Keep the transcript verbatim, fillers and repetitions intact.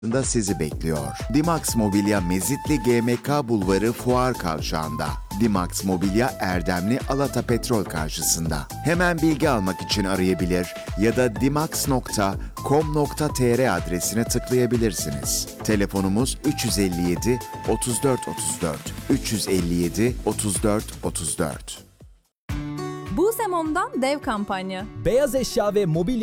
da sizi bekliyor. Dimax Mobilya Mezitli G M K Bulvarı Fuar Kavşağı'nda. Dimax Mobilya Erdemli Alata Petrol karşısında. Hemen bilgi almak için arayabilir ya da dimax nokta com nokta tr adresine tıklayabilirsiniz. Telefonumuz üç yüz elli yedi otuz dört otuz dört üç yüz elli yedi otuz dört otuz dört. Busemon'dan dev kampanya. Beyaz eşya ve mobilya